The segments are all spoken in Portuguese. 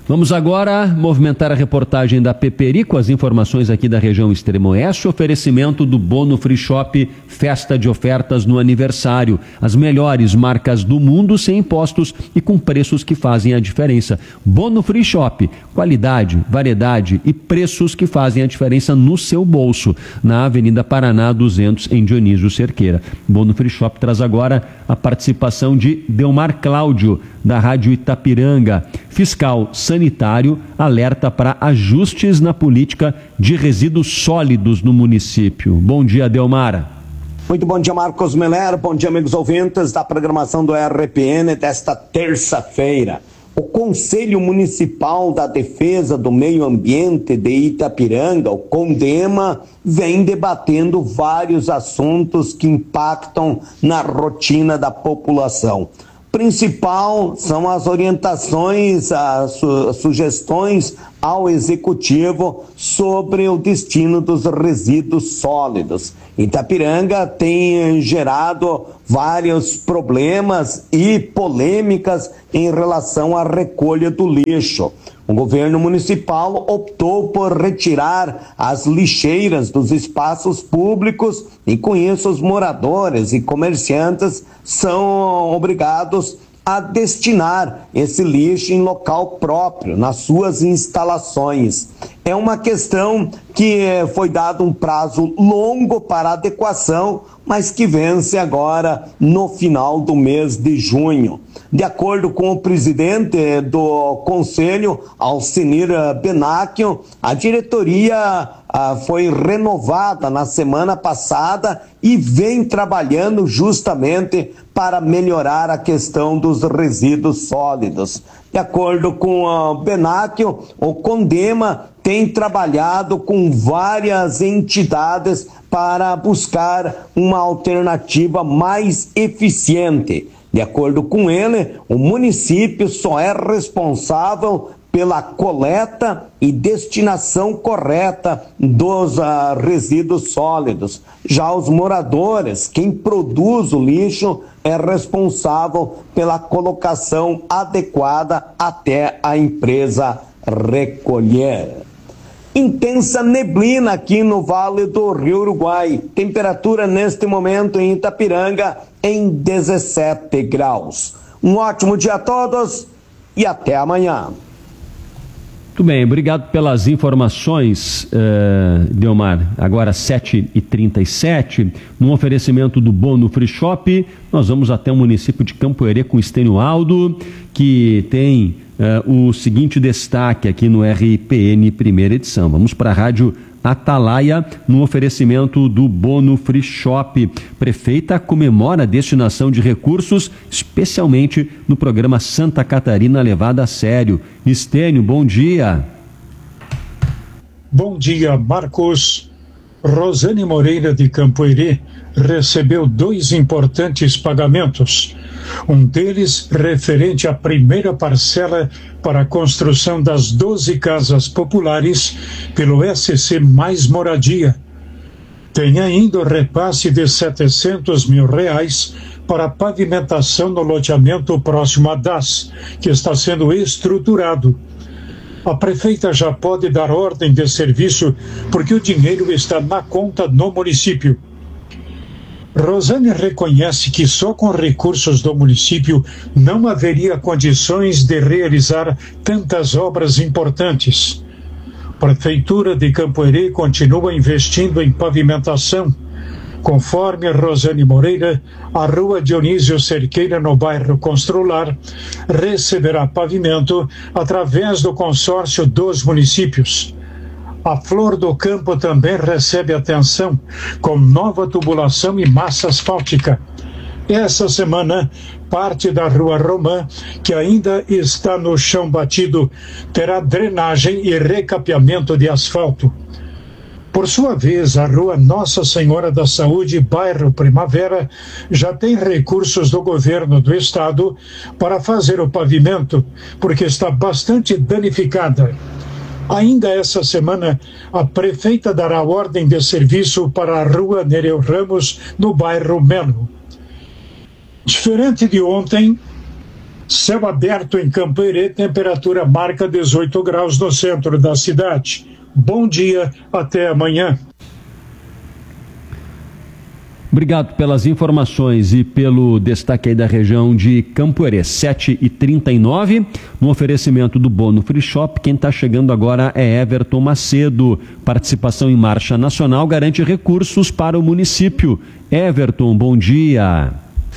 Vamos agora movimentar a reportagem da Peperi com as informações aqui da região Extremo-Oeste. Oferecimento do Bono Free Shop, festa de ofertas no aniversário. As melhores marcas do mundo sem impostos e com preços que fazem a diferença. Bono Free Shop, qualidade, variedade e preços que fazem a diferença no seu bolso. Na Avenida Paraná 200, em Dionísio Cerqueira. Bono Free Shop traz agora a participação de Delmar Cláudio, da Rádio Itapiranga. Fiscal sanitário alerta para ajustes na política de resíduos sólidos no município. Bom dia, Delmar. Muito bom dia, Marcos Meller. Bom dia, amigos ouvintes da programação do RPN desta terça-feira. O Conselho Municipal da Defesa do Meio Ambiente de Itapiranga, o CONDEMA, vem debatendo vários assuntos que impactam na rotina da população. Principal são as orientações, as sugestões ao Executivo sobre o destino dos resíduos sólidos. Itapiranga tem gerado vários problemas e polêmicas em relação à recolha do lixo. O governo municipal optou por retirar as lixeiras dos espaços públicos e com isso os moradores e comerciantes são obrigados a destinar esse lixo em local próprio, nas suas instalações. É uma questão que foi dado um prazo longo para adequação, mas que vence agora no final do mês de junho. De acordo com o presidente do Conselho, Alcenir Benacchio, a diretoria foi renovada na semana passada e vem trabalhando justamente para melhorar a questão dos resíduos sólidos. De acordo com o Benacchio, o CONDEMA tem trabalhado com várias entidades para buscar uma alternativa mais eficiente. De acordo com ele, o município só é responsável pela coleta e destinação correta dos resíduos sólidos. Já os moradores, quem produz o lixo, é responsável pela colocação adequada até a empresa recolher. Intensa neblina aqui no Vale do Rio Uruguai. Temperatura neste momento em Itapiranga em 17 graus. Um ótimo dia a todos e até amanhã. Muito bem, obrigado pelas informações, Delmar. Agora 7h37, num oferecimento do Bono Free Shop, nós vamos até o município de Campoerê com Estênio Aldo, que tem o seguinte destaque aqui no RPN primeira edição. Vamos para a Rádio Atalaia, no oferecimento do Bono Free Shop. Prefeita comemora a destinação de recursos, especialmente no programa Santa Catarina levada a sério. Estênio, bom dia. Bom dia, Marcos. Rosane Moreira de Campoerê recebeu 2 importantes pagamentos. Um deles referente à primeira parcela para a construção das 12 casas populares pelo SC Mais Moradia. Tem ainda o repasse de R$700 mil para a pavimentação no loteamento próximo a DAS, que está sendo estruturado. A prefeita já pode dar ordem de serviço porque o dinheiro está na conta no município. Rosane reconhece que só com recursos do município não haveria condições de realizar tantas obras importantes. A Prefeitura de Campoerê continua investindo em pavimentação. Conforme Rosane Moreira, a rua Dionísio Cerqueira, no bairro Constrular, receberá pavimento através do consórcio dos municípios. A Flor do Campo também recebe atenção, com nova tubulação e massa asfáltica. Essa semana, parte da Rua Romã, que ainda está no chão batido, terá drenagem e recapeamento de asfalto. Por sua vez, a Rua Nossa Senhora da Saúde, bairro Primavera, já tem recursos do governo do estado para fazer o pavimento, porque está bastante danificada. Ainda essa semana, a prefeita dará ordem de serviço para a Rua Nereu Ramos, no bairro Melo. Diferente de ontem, Céu aberto em Campoerê, temperatura marca 18 graus no centro da cidade. Bom dia, até amanhã. Obrigado pelas informações e pelo destaque aí da região de Campoerê, 7h39, no oferecimento do Bono Free Shop. Quem está chegando agora é Everton Macedo. Participação em marcha nacional garante recursos para o município. Everton, bom dia.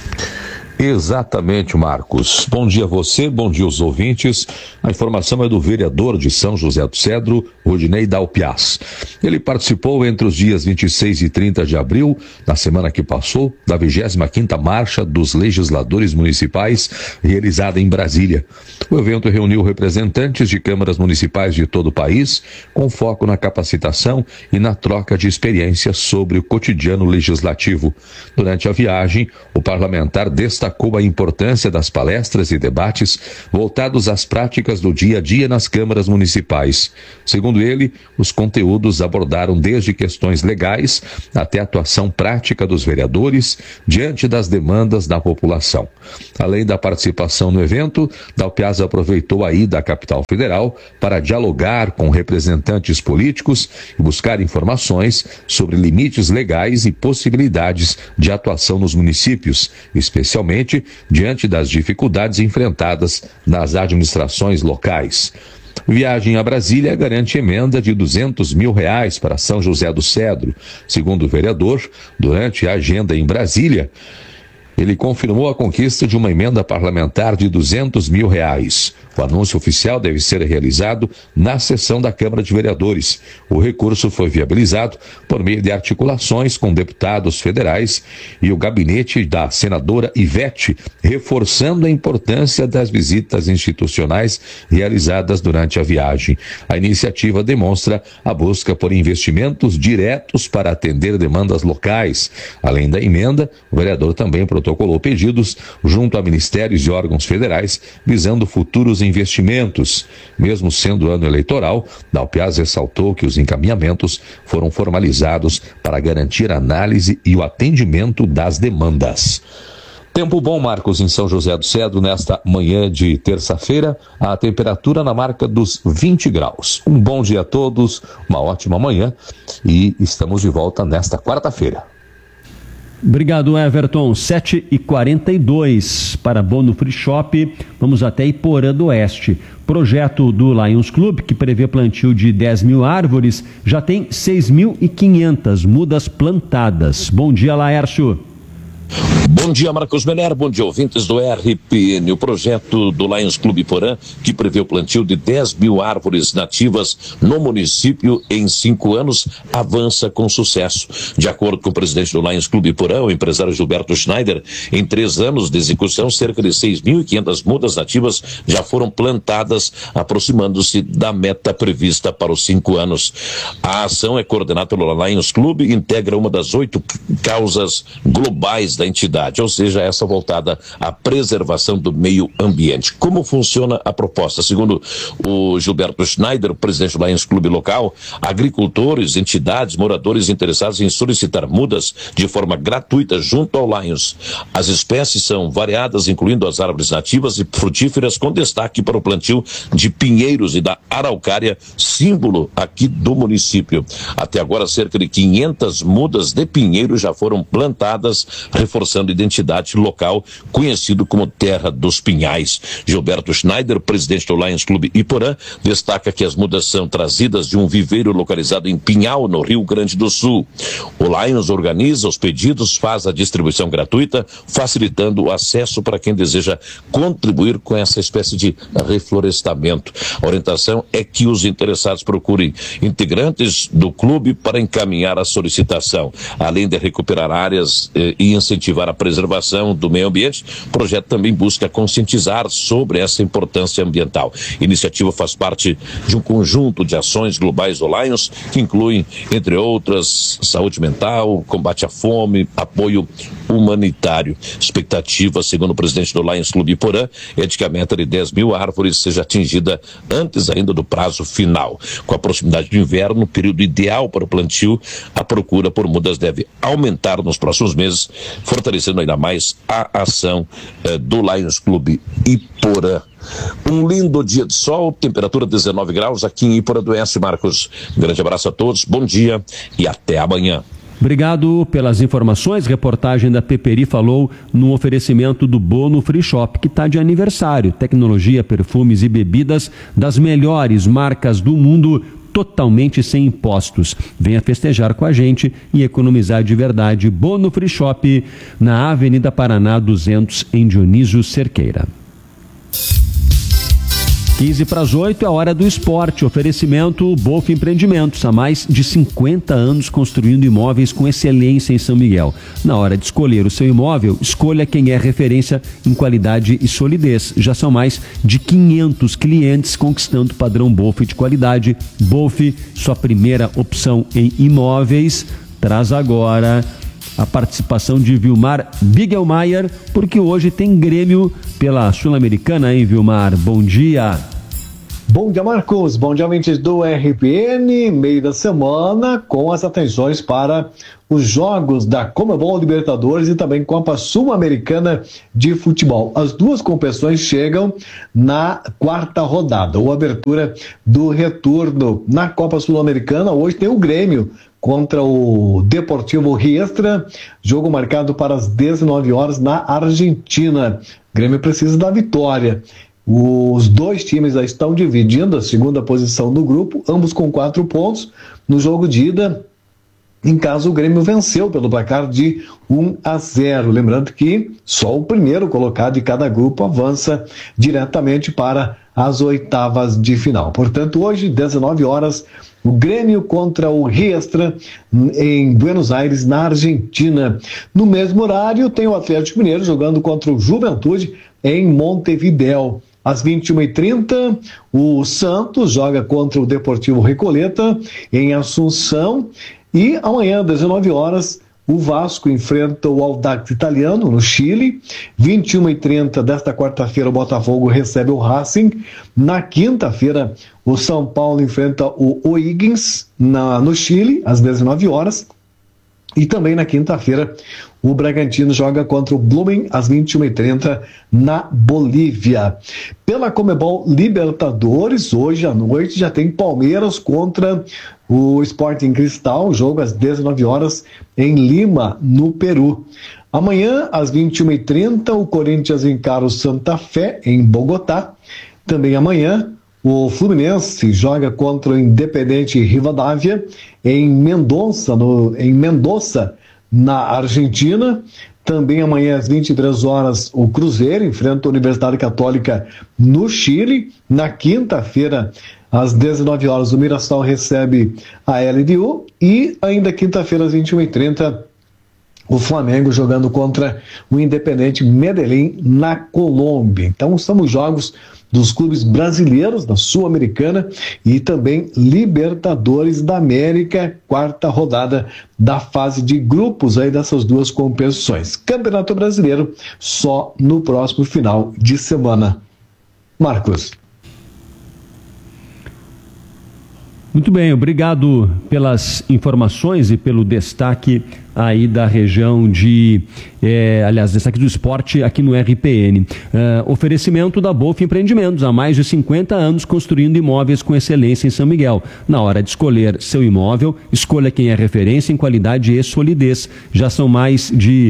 Exatamente, Marcos. Bom dia a você, bom dia aos ouvintes. A informação é do vereador de São José do Cedro, Rodinei Dalpiaz. Ele participou entre os dias 26 e 30 de abril, na semana que passou, da 25ª Marcha dos Legisladores Municipais, realizada em Brasília. O evento reuniu representantes de câmaras municipais de todo o país, com foco na capacitação e na troca de experiências sobre o cotidiano legislativo. Durante a viagem, o parlamentar destacou a importância das palestras e debates voltados às práticas do dia a dia nas câmaras municipais. Segundo ele, os conteúdos abordaram desde questões legais até a atuação prática dos vereadores diante das demandas da população. Além da participação no evento, Dalpiaz aproveitou a ida à capital federal para dialogar com representantes políticos e buscar informações sobre limites legais e possibilidades de atuação nos municípios, especialmente diante das dificuldades enfrentadas nas administrações locais. Viagem a Brasília garante emenda de R$200 mil para São José do Cedro. Segundo o vereador, durante a agenda em Brasília, ele confirmou a conquista de uma emenda parlamentar de R$200 mil. O anúncio oficial deve ser realizado na sessão da Câmara de Vereadores. O recurso foi viabilizado por meio de articulações com deputados federais e o gabinete da senadora Ivete, reforçando a importância das visitas institucionais realizadas durante a viagem. A iniciativa demonstra a busca por investimentos diretos para atender demandas locais. Além da emenda, o vereador também protocolou pedidos junto a ministérios e órgãos federais visando futuros investimentos. Mesmo sendo ano eleitoral, Dalpiaz ressaltou que os encaminhamentos foram formalizados para garantir a análise e o atendimento das demandas. Tempo bom, Marcos, em São José do Cedro, nesta manhã de terça-feira, a temperatura na marca dos 20 graus. Um bom dia a todos, uma ótima manhã e estamos de volta nesta quarta-feira. Obrigado, Everton. 7h42 para Bono Free Shop. Vamos até Iporã do Oeste. Projeto do Lions Club, que prevê plantio de 10 mil árvores, já tem 6.500 mudas plantadas. Bom dia, Laércio. Bom dia, Marcos Meller, bom dia, ouvintes do RPN. O projeto do Lions Clube Iporã, que prevê o plantio de 10 mil árvores nativas no município em 5 anos, avança com sucesso. De acordo com o presidente do Lions Clube Iporã, o empresário Gilberto Schneider, em 3 anos de execução, cerca de 6.500 mudas nativas já foram plantadas, aproximando-se da meta prevista para os 5 anos. A ação é coordenada pelo Lions Clube e integra uma das 8 causas globais da entidade, ou seja, essa voltada à preservação do meio ambiente. Como funciona a proposta? Segundo o Gilberto Schneider, presidente do Lions Clube local, agricultores, entidades, moradores interessados em solicitar mudas de forma gratuita junto ao Lions. As espécies são variadas, incluindo as árvores nativas e frutíferas, com destaque para o plantio de pinheiros e da araucária, símbolo aqui do município. Até agora, cerca de 500 mudas de pinheiro já foram plantadas, reforçando a identidade local, conhecido como Terra dos Pinhais. Gilberto Schneider, presidente do Lions Clube Iporã, destaca que as mudas são trazidas de um viveiro localizado em Pinhal, no Rio Grande do Sul. O Lions organiza os pedidos, faz a distribuição gratuita, facilitando o acesso para quem deseja contribuir com essa espécie de reflorestamento. A orientação é que os interessados procurem integrantes do clube para encaminhar a solicitação. Além de recuperar áreas e incentivar a preservação do meio ambiente, o projeto também busca conscientizar sobre essa importância ambiental. A iniciativa faz parte de um conjunto de ações globais do Lions, que incluem, entre outras, saúde mental, combate à fome, apoio humanitário. Expectativa, segundo o presidente do Lions Clube Iporã, é de que a meta de 10 mil árvores seja atingida antes ainda do prazo final. Com a proximidade do inverno, período ideal para o plantio, a procura por mudas deve aumentar nos próximos meses, fortalecendo ainda mais a ação do Lions Clube Iporã. Um lindo dia de sol, temperatura 19 graus aqui em Iporã do Oeste, Marcos. Um grande abraço a todos, bom dia e até amanhã. Obrigado pelas informações. Reportagem da Peperi falou no oferecimento do Bono Free Shop, que está de aniversário. Tecnologia, perfumes e bebidas das melhores marcas do mundo, totalmente sem impostos. Venha festejar com a gente e economizar de verdade. Bono Free Shop, na Avenida Paraná 200, em Dionísio Cerqueira. 7:15 é a hora do esporte. Oferecimento Bolf Empreendimentos. Há mais de 50 anos construindo imóveis com excelência em São Miguel. Na hora de escolher o seu imóvel, escolha quem é referência em qualidade e solidez. Já são mais de 500 clientes conquistando o padrão Bolf de qualidade. Bolf, sua primeira opção em imóveis. Traz agora a participação de Vilmar Bigelmaier, porque hoje tem Grêmio pela Sul-Americana, hein, Vilmar? Bom dia. Bom dia, Marcos. Bom dia, ouvintes do RPN. Meio da semana, com as atenções para os jogos da Conmebol Libertadores e também Copa Sul-Americana de Futebol. As duas competições chegam na quarta rodada, ou abertura do retorno na Copa Sul-Americana. Hoje tem o Grêmio contra o Deportivo Riestra, jogo marcado para as 19 horas na Argentina. O Grêmio precisa da vitória. Os dois times já estão dividindo a segunda posição do grupo, ambos com 4 pontos. No jogo de ida, em caso o Grêmio venceu pelo placar de 1-0. Lembrando que só o primeiro colocado de cada grupo avança diretamente para as oitavas de final. Portanto, hoje, 19 horas, o Grêmio contra o Riestra em Buenos Aires, na Argentina. No mesmo horário, tem o Atlético Mineiro jogando contra o Juventude em Montevidéu. Às 21h30, o Santos joga contra o Deportivo Recoleta em Assunção. E amanhã, 19 horas, o Vasco enfrenta o Audax Italiano, no Chile. 21h30 desta quarta-feira, o Botafogo recebe o Racing. Na quinta-feira, o São Paulo enfrenta o O'Higgins, no Chile, às 19 horas. E também na quinta-feira, o Bragantino joga contra o Blooming às 21h30 na Bolívia. Pela Conmebol Libertadores, hoje à noite já tem Palmeiras contra o Sporting Cristal, jogo às 19 horas em Lima, no Peru. Amanhã, às 21h30, o Corinthians encara o Santa Fé em Bogotá. Também amanhã, o Fluminense joga contra o Independente Rivadavia em Mendoza, na Argentina. Também amanhã às 23 horas o Cruzeiro enfrenta a Universidade Católica no Chile. Na quinta-feira, às 19 horas, o Mirassol recebe a LDU. E ainda quinta-feira, às 21h30, o Flamengo jogando contra o Independente Medellín na Colômbia. Então são os jogos dos clubes brasileiros, da Sul-Americana e também Libertadores da América, quarta rodada da fase de grupos aí dessas duas competições. Campeonato Brasileiro só no próximo final de semana. Marcos. Muito bem, obrigado pelas informações e pelo destaque aí da região destaque do esporte aqui no RPN. Oferecimento da Bolf Empreendimentos, há mais de 50 anos construindo imóveis com excelência em São Miguel. Na hora de escolher seu imóvel, escolha quem é referência em qualidade e solidez. Já são mais de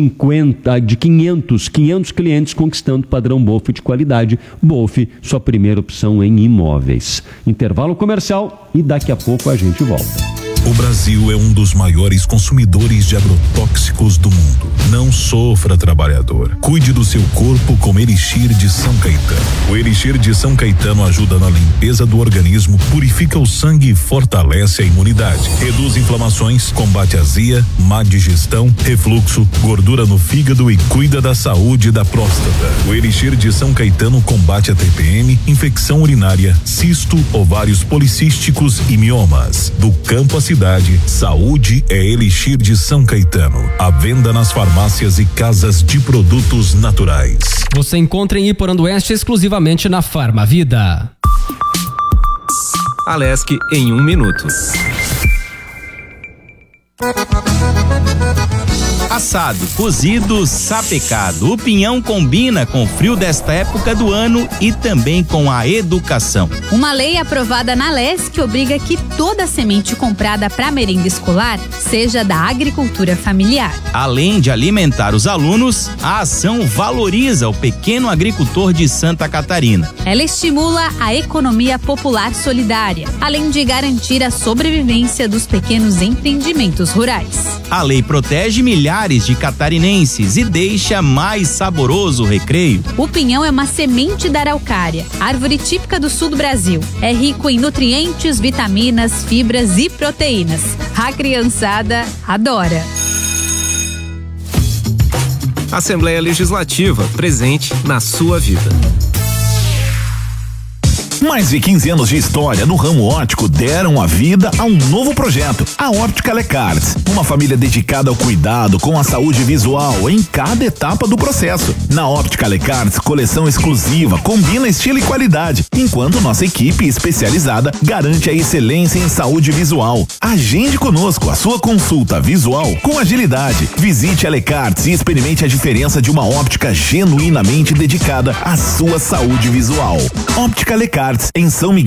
500 clientes conquistando o padrão Bolf de qualidade. Bolf, sua primeira opção em imóveis. Intervalo comercial e daqui a pouco a gente volta. O Brasil é um dos maiores consumidores de agrotóxicos do mundo. Não sofra, trabalhador. Cuide do seu corpo com Elixir de São Caetano. O Elixir de São Caetano ajuda na limpeza do organismo, purifica o sangue e fortalece a imunidade. Reduz inflamações, combate azia, má digestão, refluxo, gordura no fígado e cuida da saúde da próstata. O Elixir de São Caetano combate a TPM, infecção urinária, cisto, ovários policísticos e miomas. Do campo à cidade, saúde é Elixir de São Caetano. À venda nas farmácias e casas de produtos naturais. Você encontra em Iporã do Oeste exclusivamente na Farmavida. Alesc em 1 minuto. assado, cozido, sapecado. O pinhão combina com o frio desta época do ano e também com a educação. Uma lei aprovada na LESC obriga que toda semente comprada para merenda escolar seja da agricultura familiar. Além de alimentar os alunos, a ação valoriza o pequeno agricultor de Santa Catarina. Ela estimula a economia popular solidária, além de garantir a sobrevivência dos pequenos empreendimentos rurais. A lei protege milhares de catarinenses e deixa mais saboroso o recreio. O pinhão é uma semente da araucária, árvore típica do sul do Brasil. É rico em nutrientes, vitaminas, fibras e proteínas. A criançada adora. Assembleia Legislativa, presente na sua vida. Mais de 15 anos de história no ramo óptico deram a vida a um novo projeto, a Óptica Lecarts. Uma família dedicada ao cuidado com a saúde visual em cada etapa do processo. Na Óptica Lecarts, coleção exclusiva combina estilo e qualidade, enquanto nossa equipe especializada garante a excelência em saúde visual. Agende conosco a sua consulta visual com agilidade. Visite a Lecarts e experimente a diferença de uma óptica genuinamente dedicada à sua saúde visual. Óptica Lecarts, em São Miguel.